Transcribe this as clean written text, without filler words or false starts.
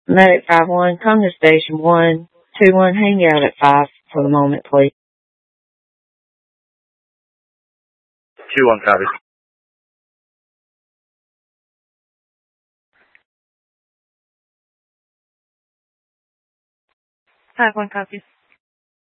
Medic 5-1, come to station 121, hang out at 5 for the moment, please. 2-1, copy. 5-1, copy.